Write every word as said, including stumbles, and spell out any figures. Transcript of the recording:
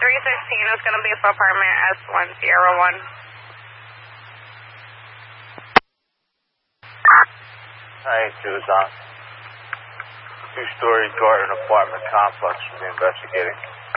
three sixteen is going to be for apartment S one Sierra one. Hi, Tucson. Two-story garden apartment complex we're investigating.